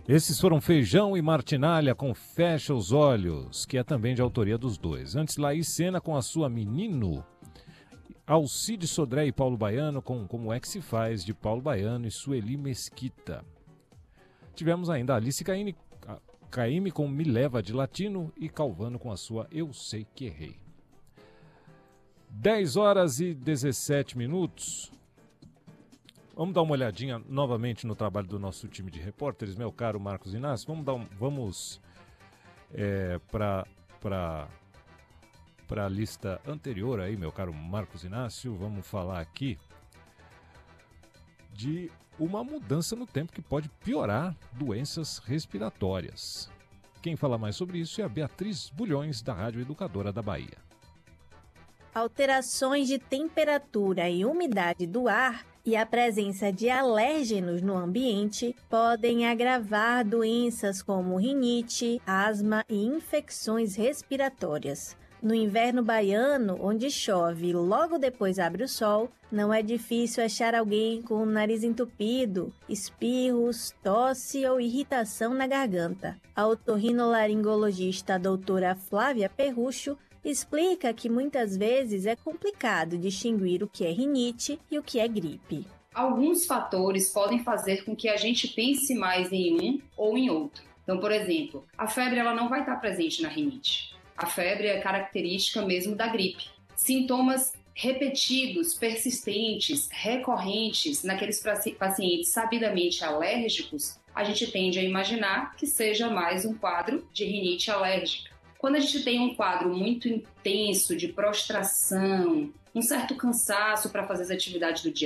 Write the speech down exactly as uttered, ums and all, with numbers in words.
Esses foram Feijão e Martinália com Fecha os Olhos, que é também de autoria dos dois. Antes, Laís Sena com a sua Menino. Alcide Sodré e Paulo Baiano com Como é que se faz, de Paulo Baiano e Sueli Mesquita. Tivemos ainda Alice Caymmi, Caymmi com Me Leva, de Latino, e Calvano com a sua Eu Sei Que Errei. dez horas e dezessete minutos. Vamos dar uma olhadinha novamente no trabalho do nosso time de repórteres, meu caro Marcos Inácio. Vamos, dar um, vamos é, para para a lista anterior aí, meu caro Marcos Inácio. Vamos falar aqui de uma mudança no tempo que pode piorar doenças respiratórias. Quem fala mais sobre isso é a Beatriz Bulhões, da Rádio Educadora da Bahia. Alterações de temperatura e umidade do ar e a presença de alérgenos no ambiente podem agravar doenças como rinite, asma e infecções respiratórias. No inverno baiano, onde chove e logo depois abre o sol, não é difícil achar alguém com o nariz entupido, espirros, tosse ou irritação na garganta. A otorrinolaringologista doutora Flávia Perrucho explica que muitas vezes é complicado distinguir o que é rinite e o que é gripe. Alguns fatores podem fazer com que a gente pense mais em um ou em outro. Então, por exemplo, a febre ela não vai estar presente na rinite. A febre é característica mesmo da gripe. Sintomas repetidos, persistentes, recorrentes naqueles pacientes sabidamente alérgicos, a gente tende a imaginar que seja mais um quadro de rinite alérgica. Quando a gente tem um quadro muito intenso de prostração, um certo cansaço para fazer as atividades do dia